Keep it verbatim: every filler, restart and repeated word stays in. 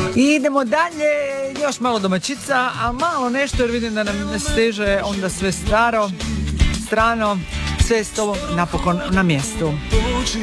I idemo dalje, još malo domaćica, a malo nešto jer vidim da nam steže onda sve staro, strano, sve s tobom napokon na mjestu.